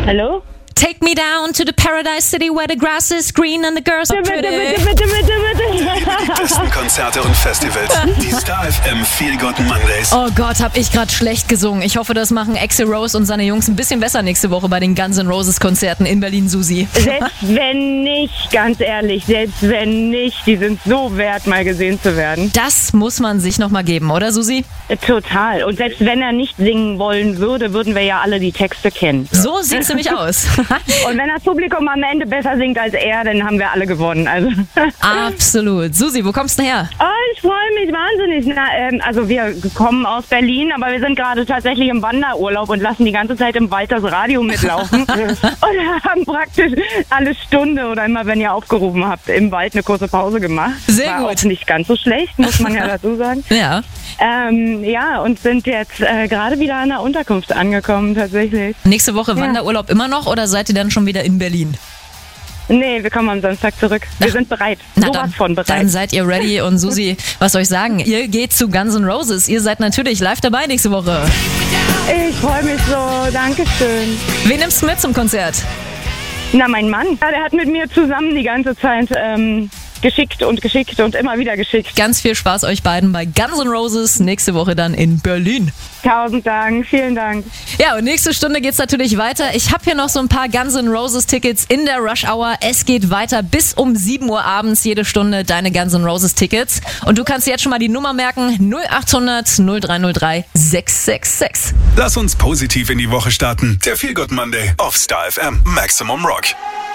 Hallo? Take me down to the paradise city where the grass is green and the girls are pretty. Bitte. Die besten Konzerte und Festivals. Die Star FM Feel Good Mondays. Oh Gott, hab ich gerade schlecht gesungen. Ich hoffe, das machen Axl Rose und seine Jungs ein bisschen besser nächste Woche bei den Guns N' Roses Konzerten in Berlin, Susi. Selbst wenn nicht, ganz ehrlich, selbst wenn nicht, die sind so wert, mal gesehen zu werden. Das muss man sich nochmal geben, oder Susi? Total. Und selbst wenn er nicht singen wollen würde, würden wir ja alle die Texte kennen. So sieht's nämlich aus. Und wenn das Publikum am Ende besser singt als er, dann haben wir alle gewonnen. Also. Absolut. Susi, wo kommst du her? Oh, ich freue mich wahnsinnig. Also wir kommen aus Berlin, aber wir sind gerade tatsächlich im Wanderurlaub und lassen die ganze Zeit im Wald das Radio mitlaufen. Und haben praktisch alle Stunde oder immer, wenn ihr aufgerufen habt, im Wald eine kurze Pause gemacht. Sehr War gut. auch nicht ganz so schlecht, muss man ja dazu sagen. Ja. Ja, und sind jetzt gerade wieder an der Unterkunft angekommen, tatsächlich. Nächste Woche Wanderurlaub immer noch oder seid ihr dann schon wieder in Berlin? Nee, wir kommen am Samstag zurück. Wir sind bereit. Sowas von bereit. Dann seid ihr ready. Und Susi, was soll ich sagen? Ihr geht zu Guns N' Roses. Ihr seid natürlich live dabei nächste Woche. Ich freue mich so. Dankeschön. Wen nimmst du mit zum Konzert? Na, mein Mann. Ja, der hat mit mir zusammen die ganze Zeit geschickt und immer wieder geschickt. Ganz viel Spaß euch beiden bei Guns N' Roses. Nächste Woche dann in Berlin. 1000 Dank. Vielen Dank. Ja, und nächste Stunde geht's natürlich weiter. Ich habe hier noch so ein paar Guns N' Roses Tickets in der Rush Hour. Es geht weiter bis um 7 Uhr abends, jede Stunde deine Guns N' Roses Tickets. Und du kannst jetzt schon mal die Nummer merken: 0800 0303 666. Lass uns positiv in die Woche starten. Der Feel Good Monday auf Star FM. Maximum Rock.